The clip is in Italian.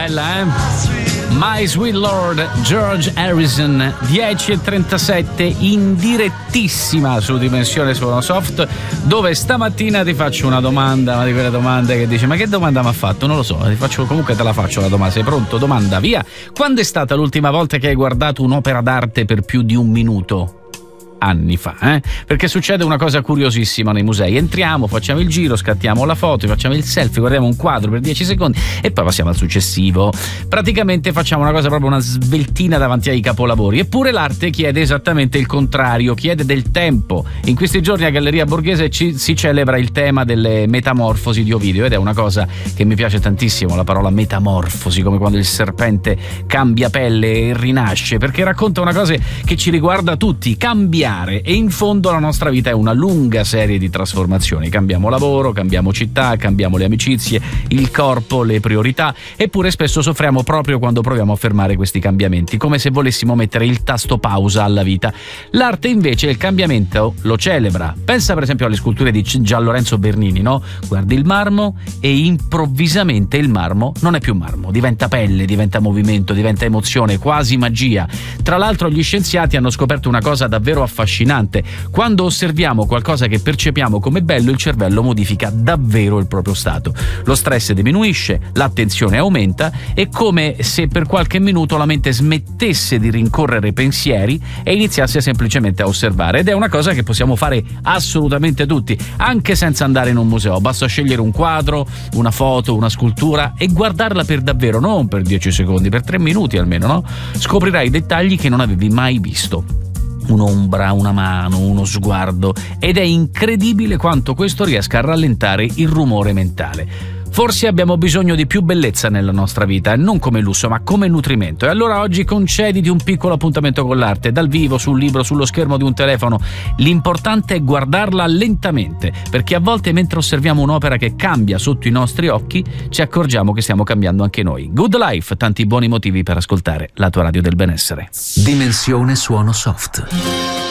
bella, My Sweet Lord, George Harrison, 10:37, in direttissima su Dimensione Suono Soft, dove stamattina ti faccio una domanda, una di quelle domande che dici: ma che domanda mi ha fatto? Non lo so, comunque te la faccio la domanda. Sei pronto? Domanda, via. Quando è stata l'ultima volta che hai guardato un'opera d'arte per più di un minuto? Anni fa, perché succede una cosa curiosissima nei musei: entriamo, facciamo il giro, scattiamo la foto, facciamo il selfie, guardiamo un quadro per 10 secondi e poi passiamo al successivo. Praticamente facciamo una cosa, proprio una sveltina davanti ai capolavori. Eppure l'arte chiede esattamente il contrario, chiede del tempo. In questi giorni a Galleria Borghese si celebra il tema delle metamorfosi di Ovidio, ed è una cosa che mi piace tantissimo, la parola metamorfosi, come quando il serpente cambia pelle e rinasce, perché racconta una cosa che ci riguarda tutti: cambiare. E in fondo la nostra vita è una lunga serie di trasformazioni. Cambiamo lavoro, cambiamo città, cambiamo le amicizie, il corpo, le priorità, eppure spesso soffriamo proprio quando proviamo a fermare questi cambiamenti, come se volessimo mettere il tasto pausa alla vita. L'arte invece il cambiamento lo celebra. Pensa per esempio alle sculture di Gian Lorenzo Bernini, no? Guardi il marmo e improvvisamente il marmo non è più marmo, diventa pelle, diventa movimento, diventa emozione, quasi magia. Tra l'altro gli scienziati hanno scoperto una cosa davvero affascinante: quando osserviamo qualcosa che percepiamo come bello, il cervello modifica davvero il proprio stato. Lo stress diminuisce, l'attenzione aumenta, è come se per qualche minuto la mente smettesse di rincorrere pensieri e iniziasse semplicemente a osservare. Ed è una cosa che possiamo fare assolutamente tutti, anche senza andare in un museo. Basta scegliere un quadro, una foto, una scultura e guardarla per davvero, non per 10 secondi, per 3 minuti almeno, no? Scoprirai dettagli che non avevi mai visto. Un'ombra, una mano, uno sguardo, ed è incredibile quanto questo riesca a rallentare il rumore mentale. Forse abbiamo bisogno di più bellezza nella nostra vita, non come lusso ma come nutrimento, e allora oggi concediti un piccolo appuntamento con l'arte, dal vivo, sul libro, sullo schermo di un telefono. L'importante è guardarla lentamente, perché a volte mentre osserviamo un'opera che cambia sotto i nostri occhi ci accorgiamo che stiamo cambiando anche noi. Good Life, tanti buoni motivi per ascoltare la tua radio del benessere. Dimensione Suono Soft.